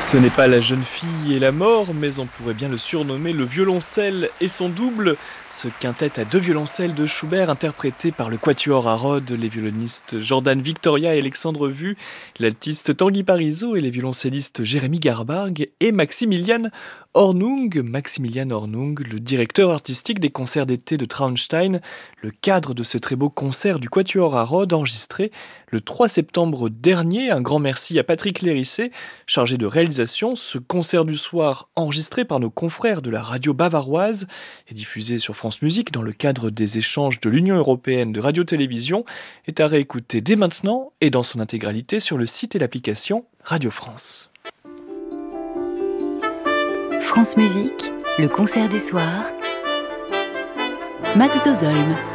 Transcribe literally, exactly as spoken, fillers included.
Ce n'est pas la jeune fille et la mort, mais on pourrait bien le surnommer le violoncelle et son double. Ce quintet à deux violoncelles de Schubert, interprété par le Quatuor à Rhodes, les violonistes Jordan Victoria et Alexandre Vu, l'altiste Tanguy Parisot et les violoncellistes Jérémy Garbarg et Maximilian Hornung. Maximilian Hornung, le directeur artistique des concerts d'été de Traunstein, le cadre de ce très beau concert du Quatuor à Rhodes enregistré le trois septembre dernier. Un grand merci à Patrick Lérissé, chargé de réalisation. Ce concert du soir, enregistré par nos confrères de la radio bavaroise et diffusé sur France Musique dans le cadre des échanges de l'Union européenne de radio-télévision, est à réécouter dès maintenant et dans son intégralité sur le site et l'application Radio France. France Musique, le concert du soir. Max Dozolm.